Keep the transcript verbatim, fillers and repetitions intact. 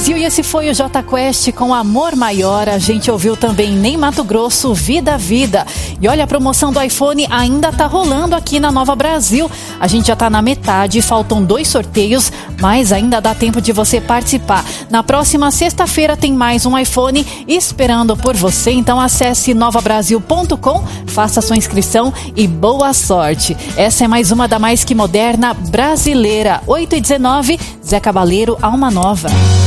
Brasil, e esse foi o J Quest com Amor Maior. A gente ouviu também Nem Mato Grosso, Vida Vida. E olha, a promoção do iPhone ainda tá rolando aqui na Nova Brasil. A gente já tá na metade, faltam dois sorteios, mas ainda dá tempo de você participar. Na próxima sexta-feira tem mais um iPhone esperando por você, então acesse nova brasil ponto com, faça sua inscrição e boa sorte. Essa é mais uma da Mais Que Moderna brasileira. oito e dezenove, Zé Cabaleiro, Alma Nova.